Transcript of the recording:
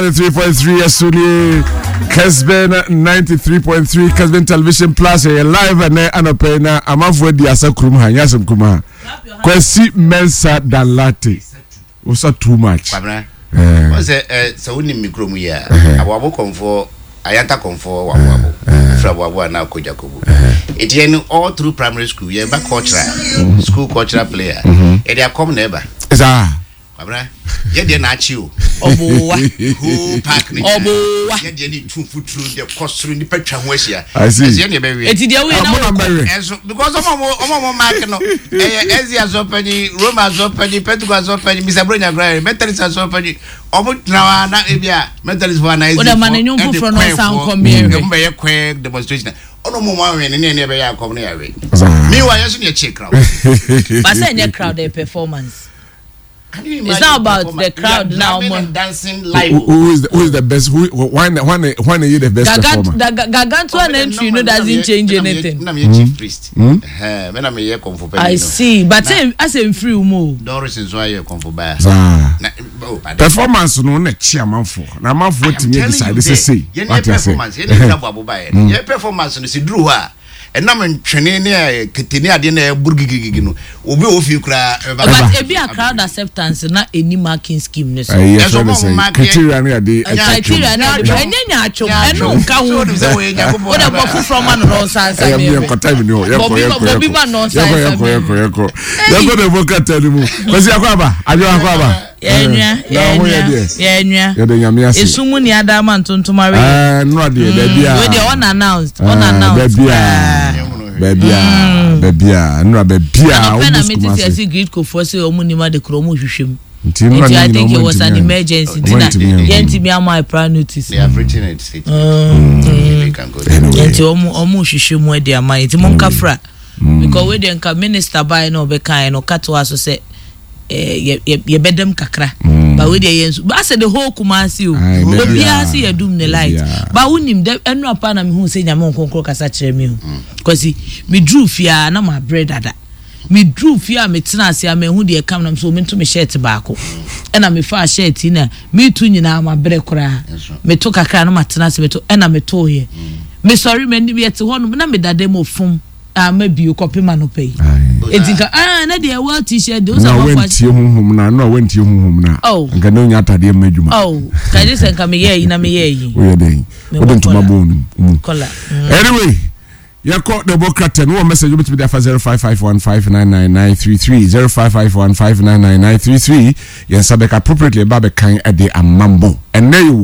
3.3 Sony Kesben 93.3 Kesben Television Plus live and anopena amafo di asakrum ha yasem kuma Kwesi Mensa Dalate was too much was so woni mikromu ya awabo konfo ayanta konfo wabo frabo na ko Jacobo etienu all through primary school ye ba cultural school cultural player e dey come neighbor Abra, ye dey na chi o. Obowa. Who park ni. Obowa. Ye dey ni tun futuru dey kosuru ni petwa ho ahia. Ye dey be we. Eti dey we na Enso because omo mark no. Ezi azopani, Roma azopani, Petro azopani, Misabronya gra, Methodist azopani. Omo na na ebia Methodist for na ezi. O da manenyo fufro no sound come here. Dem be quick demonstration. Ono mo ma we ni be ya come na ya we. Me wa yeso ni check crowd. But say any crowd their performance. It's not about the crowd now. Dancing live. Who is the best? When are you the best performer? Gargantua entry doesn't change anything. I'm your chief priest. When I'm here, come for. I see, but as in free mo. Doris is why you come for buy. Performance no na chairman for. Na man for to me decide say. Your performance. Your performance no si drew her. And now I'm training near Kitinia dinner burgigi no. Obi ofi kura. But it be a crowd acceptance, not any marking scheme. Yes, criteria near the criteria. And then you I know count. What about from one nonsense? I am contact you. Bobby man nonsense. You're going to work at tell you. What's your grabber? Are you a grabber? Yeah. It's someone the other man to marry. No, they unannounced. Baby, no, baby. I see great co for say omunima de kromo hwhwem. I think it was an emergency. Yenti my prior notice. They have written it. They can go. Yenti omu hwhwem we dey man. Yenti mon kafra. Because we dey nka minister by no be kan no kato aso say ye bedem kakra. But we dey yensu. But say the whole Kumasi o. Obi a see ye doom the light. But unim dem enu apa na me hu say nyame nkonkro kasa kire me o. Because me drew fear na my bread ada. Me drew fear me tena ase a me hu de kam na so me to me shirt baako. E na me fa shirt na me tu nyina ma bre kora. Me to kakra na ma tena ase me to e na me to here. Me sorry me ni be te ho no na me dade mo fom. Maybe you copy man pay. Etinka na dey wear t-shirt those are what na went you home na. Oh. Nka no nya atade medjuma. Oh. Ka just nka me ye na me ye. We dey. We don't to mabon. Kola. Anyway, you call the Bokraten no message with me for 0551599933 0551599933 yen sabek appropriately babe kan e dey amambo. And now you